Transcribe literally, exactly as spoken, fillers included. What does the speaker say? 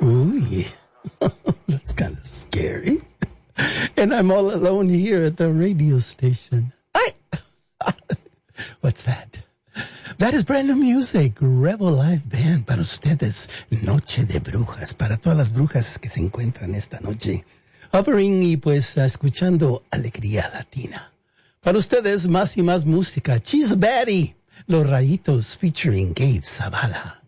Ooh, that's kind of scary. And I'm all alone here at the radio station. I, what's that? That is brand new music, Rebel Live Band, para ustedes, Noche de Brujas, para todas las brujas que se encuentran esta noche. Hovering y pues escuchando Alegría Latina. Para ustedes, más y más música, Cheese Batty, Los Rayitos featuring Gabe Zavala.